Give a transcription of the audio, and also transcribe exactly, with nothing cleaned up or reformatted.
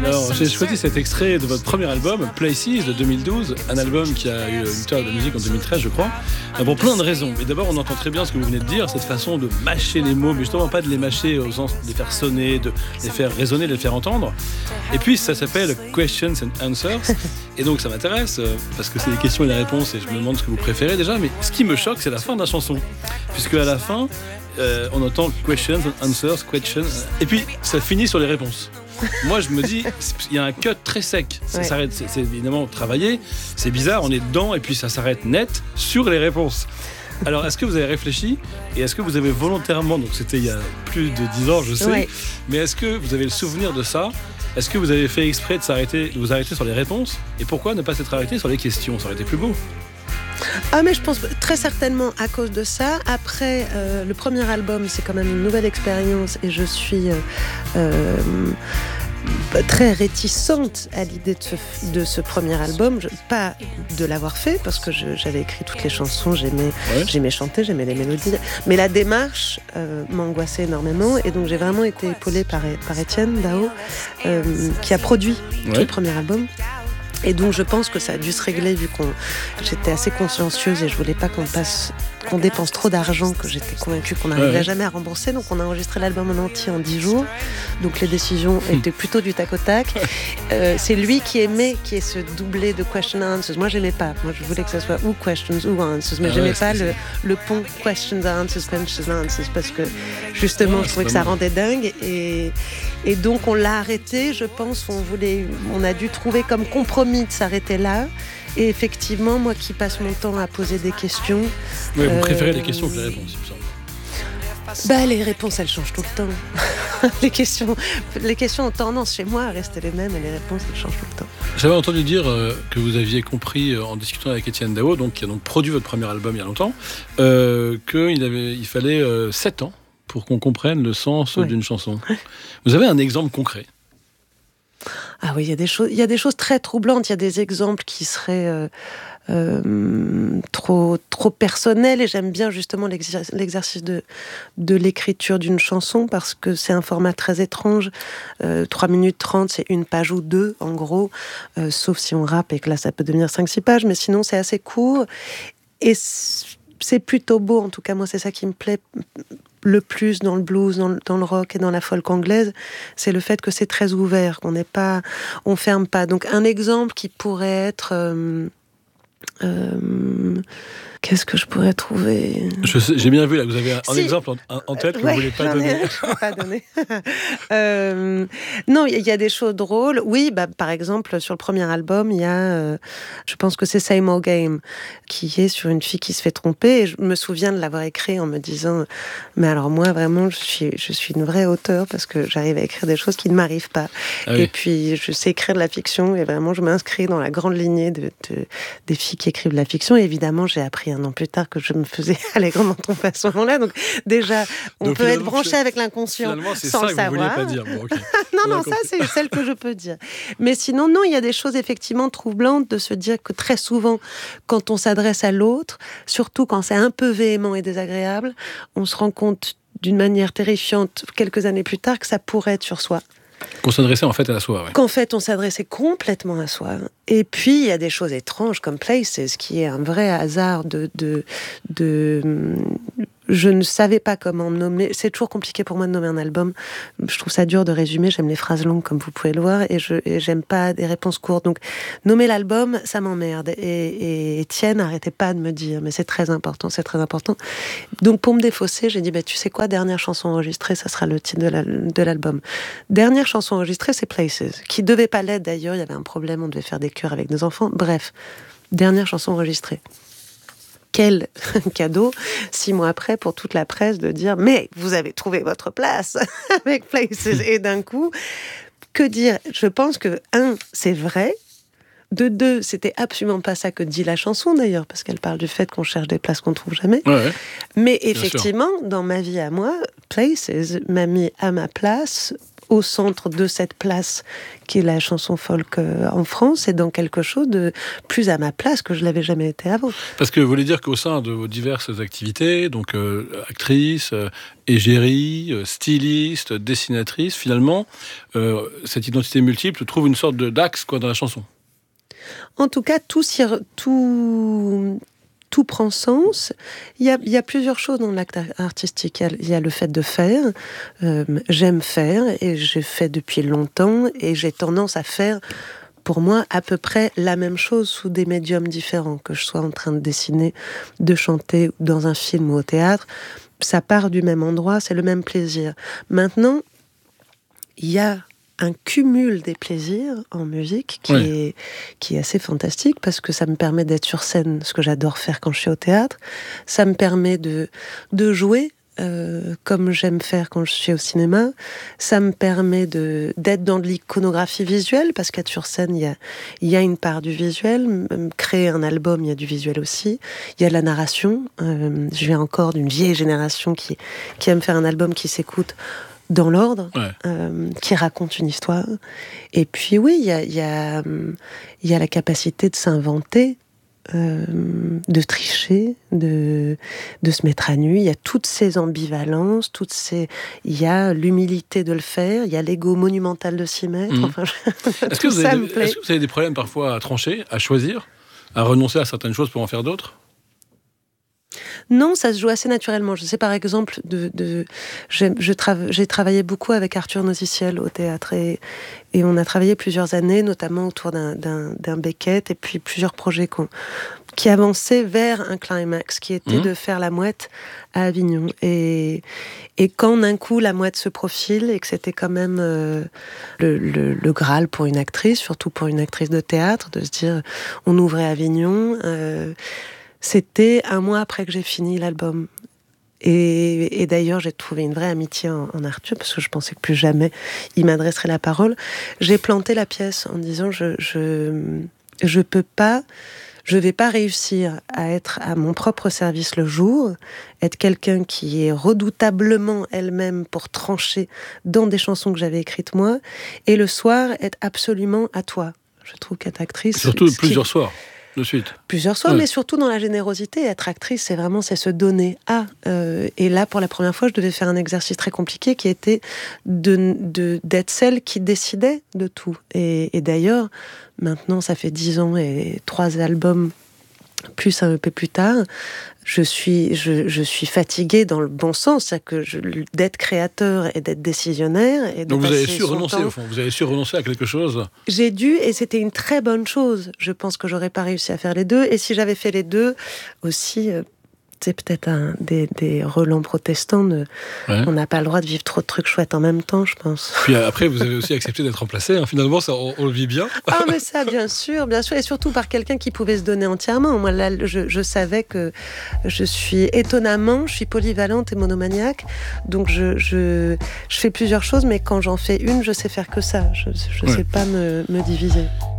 Alors, j'ai choisi cet extrait de votre premier album, Places, de deux mille douze, un album qui a eu une victoire de la musique en deux mille treize, je crois, pour plein de raisons. Mais d'abord, on entend très bien ce que vous venez de dire, cette façon de mâcher les mots, mais justement pas de les mâcher au sens de les faire sonner, de les faire résonner, de les faire entendre. Et puis, ça s'appelle Questions and Answers. Et donc, ça m'intéresse, parce que c'est les questions et les réponses, et je me demande ce que vous préférez déjà. Mais ce qui me choque, c'est la fin de la chanson. Puisque à la fin, euh, on entend Questions and Answers, questions, et puis ça finit sur les réponses. Moi, je me dis, il y a un cut très sec. Ça ouais. s'arrête, c'est, c'est évidemment travaillé. C'est bizarre, on est dedans et puis ça s'arrête net sur les réponses. Alors, est-ce que vous avez réfléchi et est-ce que vous avez volontairement, donc c'était il y a plus de dix ans, je sais, ouais. mais est-ce que vous avez le souvenir de ça ? Est-ce que vous avez fait exprès de s'arrêter, de vous arrêter sur les réponses ? Et pourquoi ne pas s'être arrêté sur les questions ? Ça aurait été plus beau. Ah mais je pense très certainement à cause de ça. Après, euh, le premier album, c'est quand même une nouvelle expérience et je suis euh, euh, très réticente à l'idée de ce, de ce premier album. Je, pas de l'avoir fait parce que je, j'avais écrit toutes les chansons, j'aimais, ouais. j'aimais chanter, j'aimais les mélodies. Mais la démarche euh, m'angoissait énormément et donc j'ai vraiment été épaulée par, par Étienne Dao euh, qui a produit ouais. tout le premier album. Et donc je pense que ça a dû se régler vu qu'on j'étais assez consciencieuse et je voulais pas qu'on passe qu'on dépense trop d'argent, que j'étais convaincue qu'on n'arriverait ouais. jamais à rembourser. Donc on a enregistré l'album en entier en dix jours. Donc les décisions étaient plutôt du tac au tac. Euh, c'est lui qui aimait qu'il y ait ce doublé de question and answers. Moi j'aimais pas. Moi je voulais que ça soit ou questions ou answers, mais ah j'aimais ouais, pas le, le pont questions and answers, questions and answers parce que justement ouais, je trouvais que ça rendait dingue et et donc on l'a arrêté. Je pense on voulait, on a dû trouver comme compromis de s'arrêter là. Et effectivement, moi qui passe mon temps à poser des questions... Oui, vous euh, préférez les questions que les réponses, il me semble. Bah, les réponses, elles changent tout le temps. les, questions, les questions ont tendance chez moi à rester les mêmes et les réponses, elles changent tout le temps. J'avais entendu dire euh, que vous aviez compris, euh, en discutant avec Étienne Dao, donc, qui a donc produit votre premier album il y a longtemps, euh, qu'il avait, il fallait euh, sept ans pour qu'on comprenne le sens ouais. d'une chanson. Vous avez un exemple concret ? Ah oui, il y a des choses, il y a des choses très troublantes. Il y a des exemples qui seraient euh, euh, trop, trop personnels. Et j'aime bien justement l'exercice, l'exercice de, de l'écriture d'une chanson parce que c'est un format très étrange. Euh, trois minutes trente, c'est une page ou deux, en gros. Euh, sauf si on rappe et que là, ça peut devenir cinq six pages. Mais sinon, c'est assez court. Et c'est plutôt beau. En tout cas, moi, c'est ça qui me plaît le plus dans le blues, dans le, dans le rock et dans la folk anglaise, c'est le fait que c'est très ouvert, qu'on n'est pas, on ferme pas. Donc un exemple qui pourrait être, euh, euh, qu'est-ce que je pourrais trouver ? je sais, J'ai bien vu là, vous avez un, si. un exemple en, en tête que ouais, vous ne voulez pas donner. Je ne pas donner. euh, non, il y, y a des choses drôles. Oui, bah, par exemple, sur le premier album, il y a, euh, je pense que c'est Same Old Game, qui est sur une fille qui se fait tromper. Et je me souviens de l'avoir écrit en me disant, mais alors moi, vraiment, je suis, je suis une vraie auteure parce que j'arrive à écrire des choses qui ne m'arrivent pas. Ah oui. Et puis, je sais écrire de la fiction et vraiment, je m'inscris dans la grande lignée de, de, des filles qui écrivent de la fiction. Et évidemment, j'ai appris un an plus tard que je me faisais allègrement tromper à ce moment-là. Donc déjà, on Donc, peut être branché avec l'inconscient sans le savoir. Pas dire. Bon, okay. non, non, ça c'est celle que je peux dire. Mais sinon, non, il y a des choses effectivement troublantes de se dire que très souvent, quand on s'adresse à l'autre, surtout quand c'est un peu véhément et désagréable, on se rend compte d'une manière terrifiante quelques années plus tard que ça pourrait être sur soi. Qu'on s'adressait en fait à soi, ouais. Qu'en fait on s'adressait complètement à soi. Et puis il y a des choses étranges comme Places, qui est un vrai hasard de, de, de... Je ne savais pas comment nommer. C'est toujours compliqué pour moi de nommer un album. Je trouve ça dur de résumer. J'aime les phrases longues, comme vous pouvez le voir, et je et j'aime pas des réponses courtes. Donc, nommer l'album, ça m'emmerde. Et, et Étienne n'arrêtait pas de me dire, mais c'est très important, c'est très important. Donc, pour me défausser, j'ai dit, bah, tu sais quoi, dernière chanson enregistrée, ça sera le titre de, la, de l'album. Dernière chanson enregistrée, c'est Places, qui devait pas l'être d'ailleurs. Il y avait un problème, on devait faire des chœurs avec nos enfants. Bref, dernière chanson enregistrée. Quel cadeau, six mois après, pour toute la presse, de dire « Mais vous avez trouvé votre place avec Places !» Et d'un coup, que dire ? Je pense que, un, c'est vrai. De deux, c'était absolument pas ça que dit la chanson, d'ailleurs, parce qu'elle parle du fait qu'on cherche des places qu'on ne trouve jamais. Ouais, mais effectivement, dans ma vie à moi, Places m'a mis à ma place au centre de cette place qui est la chanson folk en France et dans quelque chose de plus à ma place que je l'avais jamais été avant. Parce que vous voulez dire qu'au sein de vos diverses activités, donc euh, actrice, euh, égérie, euh, styliste, dessinatrice, finalement, euh, cette identité multiple trouve une sorte de d'axe quoi dans la chanson. En tout cas, tout, tout, tout prend sens. Il y a, il y a plusieurs choses dans l'acte artistique. Il y a, il y a le fait de faire. Euh, j'aime faire et j'ai fait depuis longtemps et j'ai tendance à faire, pour moi, à peu près la même chose sous des médiums différents. Que je sois en train de dessiner, de chanter dans un film ou au théâtre, ça part du même endroit, c'est le même plaisir. Maintenant, il y a un cumul des plaisirs en musique qui, oui. est, qui est assez fantastique parce que ça me permet d'être sur scène, ce que j'adore faire quand je suis au théâtre. Ça me permet de, de jouer euh, comme j'aime faire quand je suis au cinéma. Ça me permet de, d'être dans de l'iconographie visuelle parce qu'être sur scène, il y a, il y a une part du visuel. Créer un album, il y a du visuel aussi. Il y a de la narration. Euh, je viens encore d'une vieille génération qui, qui aime faire un album qui s'écoute dans l'ordre, ouais. euh, qui raconte une histoire. Et puis oui, il y a, y a, y a la capacité de s'inventer, euh, de tricher, de, de se mettre à nu. Il y a toutes ces ambivalences, toutes ces... il y a l'humilité de le faire, il y a l'ego monumental de s'y mettre. Mmh. Enfin, je... est-ce, que vous avez, est-ce que vous avez des problèmes parfois à trancher, à choisir, à renoncer à certaines choses pour en faire d'autres ? Non, ça se joue assez naturellement. Je sais par exemple, de, de, j'ai, je trava, j'ai travaillé beaucoup avec Arthur Nosiciel au théâtre et, et on a travaillé plusieurs années, notamment autour d'un, d'un, d'un Beckett et puis plusieurs projets qu'on, qui avançaient vers un climax, qui était mmh. de faire la mouette à Avignon. Et, et quand d'un coup la mouette se profile et que c'était quand même euh, le, le, le Graal pour une actrice, surtout pour une actrice de théâtre, de se dire on ouvrait Avignon. Euh, C'était un mois après que j'ai fini l'album. Et, et d'ailleurs, j'ai trouvé une vraie amitié en, en Arthur, parce que je pensais que plus jamais il m'adresserait la parole. J'ai planté la pièce en disant je, je, je peux pas, je vais pas réussir à être à mon propre service le jour, être quelqu'un qui est redoutablement elle-même pour trancher dans des chansons que j'avais écrites moi, et le soir être absolument à toi. Je trouve qu'être actrice... Surtout plusieurs qui... soirs. De suite. Plusieurs soirs, ouais. Mais surtout dans la générosité. Être actrice, c'est vraiment c'est se donner à. Euh, et là, pour la première fois, je devais faire un exercice très compliqué qui était de, de, d'être celle qui décidait de tout. Et, et d'ailleurs, maintenant, ça fait dix ans et trois albums, plus un E P plus tard, je suis, je, je suis fatiguée dans le bon sens, c'est-à-dire que je, d'être créateur et d'être décisionnaire. Et de Donc vous avez su renoncer temps, au fond, vous avez su renoncer à quelque chose. J'ai dû, et c'était une très bonne chose. Je pense que j'aurais pas réussi à faire les deux, et si j'avais fait les deux, aussi, euh, c'est peut-être un, des, des relents protestants. De, ouais. On n'a pas le droit de vivre trop de trucs chouettes en même temps, je pense. Puis après, vous avez aussi accepté d'être remplacé. Hein. Finalement, ça, on, on le vit bien. Ah, mais ça, bien sûr, bien sûr. Et surtout par quelqu'un qui pouvait se donner entièrement. Moi, là, je, je savais que je suis étonnamment, je suis polyvalente et monomaniaque. Donc, je, je, je fais plusieurs choses, mais quand j'en fais une, je sais faire que ça. Je ne ouais. sais pas me, me diviser.